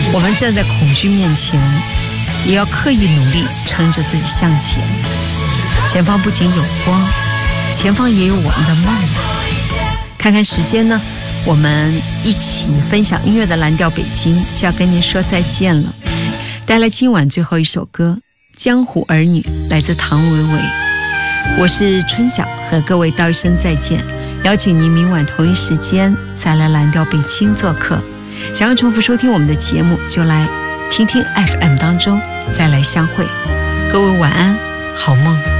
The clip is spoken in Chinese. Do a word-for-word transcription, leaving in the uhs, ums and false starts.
我们站在恐惧面前，也要刻意努力，撑着自己向前。前方不仅有光，前方也有我们的梦。看看时间呢，我们一起分享音乐的蓝调北京就要跟您说再见了。带来今晚最后一首歌《江湖儿女》，来自唐维维。我是春晓，和各位道一声再见，邀请您明晚同一时间再来蓝调北京做客。想要重复收听我们的节目，就来听听 F M 当中再来相会。各位晚安，好梦。